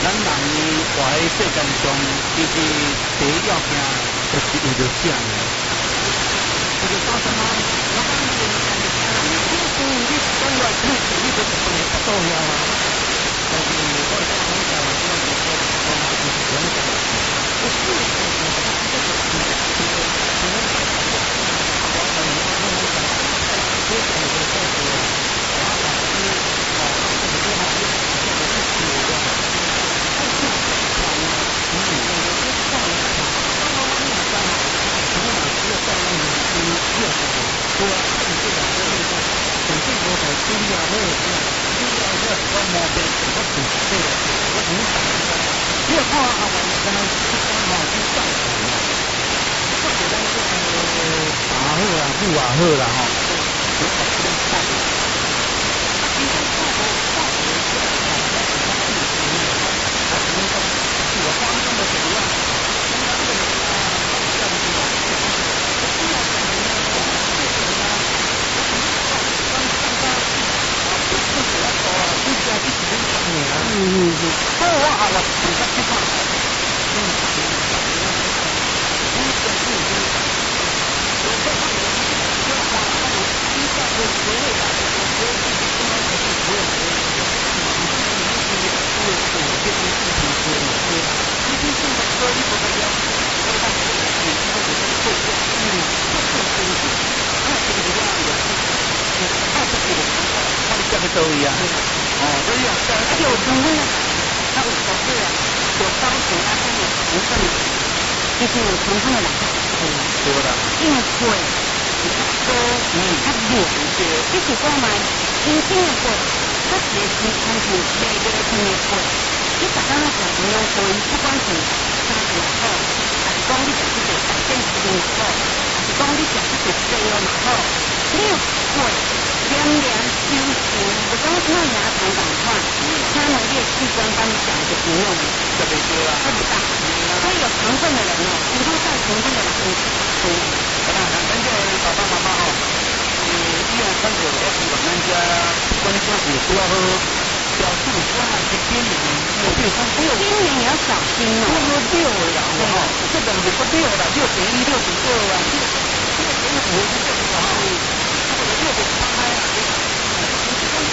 人活在世间上，其实第一要件就是为着啥呢？为着搞什么？我讲你讲话你就是不能不重要啊！但是我讲我讲我讲我讲我就是这样讲，我是好啦吼。都一样。哦，这样。而且我承认，他50岁啊，我当时他跟我承认，就是我承认了多了，因为贵，多，较热，就是讲嘛，新鲜的贵，它是新鲜是卖个新的贵，你大家那讲同样贵，不管是价钱好，还是讲你讲这个改变食品好，还是讲你讲这个费用好，你有贵。凉凉清清，我刚刚那牙疼赶快，他能列器官帮你讲的不用，特别多啊，特别大，所以有糖分的人哦，普通带糖分的人很多。人家爸爸妈妈哦，以后看到我希望人家关键是不要喝小数加是边缘，边缘也要小心哦。我说6啦，哈，这两个不6啦，6.1、6.2啊，6.5是这个哈，6.8啊。